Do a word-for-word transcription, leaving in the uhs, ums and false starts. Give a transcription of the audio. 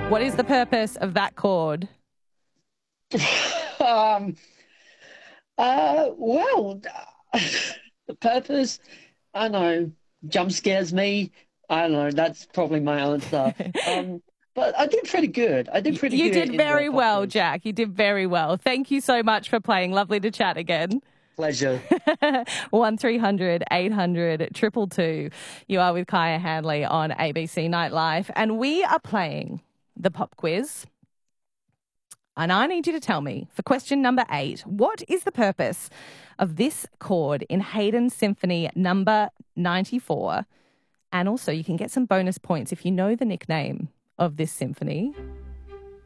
What is the purpose of that chord? um, uh, well, the purpose, I know, jump scares me. I don't know. That's probably my answer. Um, but I did pretty good. I did pretty You good. did in the very pop well, quiz. Jack. You did very well. Thank you so much for playing. Lovely to chat again. Pleasure. one three hundred eight hundred two two two. You are with Kaya Hanley on A B C Nightlife, and we are playing the pop quiz. And I need you to tell me, for question number eight, what is the purpose of this chord in Haydn Symphony number ninety-four? And also, you can get some bonus points if you know the nickname of this symphony.